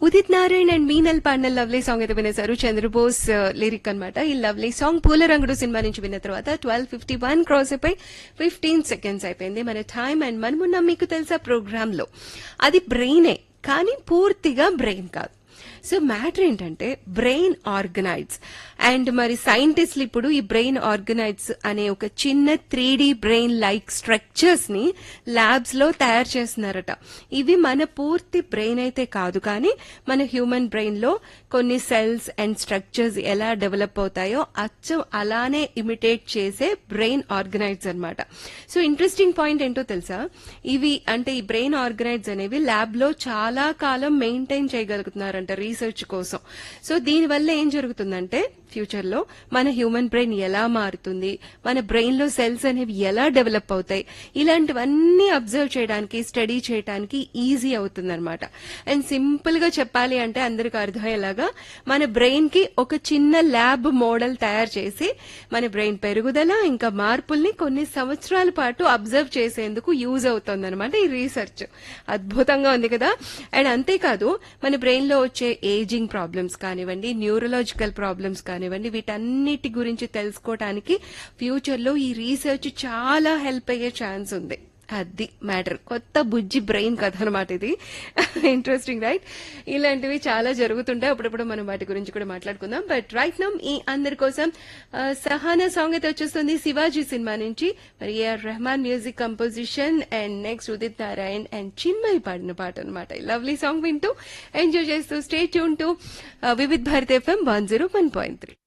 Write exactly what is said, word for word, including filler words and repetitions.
Udit Narayan and Meenal పాడిన lovely song అయితే వినేశారు. Chandrabose lyric అన్నమాట. ఈ లవ్లీ సాంగ్ పూలరంగుడు సినిమా నుంచి విన్న తర్వాత ట్వెల్వ్ ఫిఫ్టీ వన్ క్రాస్ అయిపోయి ఫిఫ్టీన్ సెకండ్స్ అయిపోయింది మన టైం. అండ్ మనమున్న మీకు తెలుసా ప్రోగ్రామ్ లో అది బ్రెయినే, కానీ పూర్తిగా బ్రెయిన్ కాదు. సో మ్యాటర్ ఏంటంటే బ్రెయిన్ ఆర్గనైడ్స్. అండ్ మరి సైంటిస్టులు ఇప్పుడు ఈ బ్రెయిన్ ఆర్గనైడ్స్ అనే ఒక చిన్న three D brain like structures ని ల్యాబ్స్ లో తయారు చేస్తున్నారట. ఇవి మన పూర్తి బ్రెయిన్ అయితే కాదు, కానీ మన హ్యూమన్ బ్రెయిన్ లో కొన్ని సెల్స్ అండ్ స్ట్రక్చర్స్ ఎలా డెవలప్ అవుతాయో అచ్చం అలానే ఇమిటేట్ చేసే బ్రెయిన్ ఆర్గనైడ్స్ అన్నమాట. సో ఇంట్రెస్టింగ్ పాయింట్ ఏంటో తెలుసా, ఇవి అంటే ఈ బ్రెయిన్ ఆర్గనైడ్స్ అనేవి ల్యాబ్ లో చాలా కాలం మెయింటైన్ చేయగలుగుతున్నారంట రీసెర్చ్ కోసం. సో దీనివల్ల ఏం జరుగుతుందంటే ఫ్యూచర్ లో మన హ్యూమన్ బ్రెయిన్ ఎలా మారుతుంది, మన బ్రెయిన్ లో సెల్స్ అనేవి ఎలా డెవలప్ అవుతాయి, ఇలాంటివన్నీ అబ్జర్వ్ చేయడానికి స్టడీ చేయడానికి ఈజీ అవుతుంది అనమాట. అండ్ సింపుల్ గా చెప్పాలి అంటే అందరికి అర్థమయ్యేలాగా మన బ్రెయిన్ కి ఒక చిన్న ల్యాబ్ మోడల్ తయారు చేసి మన బ్రెయిన్ పెరుగుదల ఇంకా మార్పుల్ని కొన్ని సంవత్సరాల పాటు అబ్జర్వ్ చేసేందుకు యూజ్ అవుతుంది అనమాట ఈ రీసెర్చ్. అద్భుతంగా ఉంది కదా. అండ్ అంతేకాదు మన బ్రెయిన్ లో వచ్చే ఏజింగ్ ప్రాబ్లమ్స్ కానివ్వండి, న్యూరలాజికల్ ప్రాబ్లమ్స్ కానివ్వండి, వీటన్నిటి గురించి తెలుసుకోవడానికి ఫ్యూచర్ లో ఈ రీసెర్చ్ చాలా హెల్ప్ అయ్యే ఛాన్స్ ఉంది. అది మ్యాటర్. కొత్త బుజ్జి బ్రెయిన్ కథ అనమాట ఇది. Interesting right. ఇలాంటివి చాలా జరుగుతుంటాయి. అప్పుడప్పుడు మనం వాటి గురించి కూడా మాట్లాడుకుందాం. బట్ రైట్ నౌ ఈ అందరి కోసం సహానా సాంగ్ అయితే వచ్చేస్తుంది శివాజీ సినిమా నుంచి. మరి AR Rahman music composition and next Udit Narayan and Chinmayi పాడిన పాట అనమాట. లవ్లీ సాంగ్ వింటూ ఎంజాయ్ చేస్తూ stay tune to Vividh Bharat FM one zero one point three.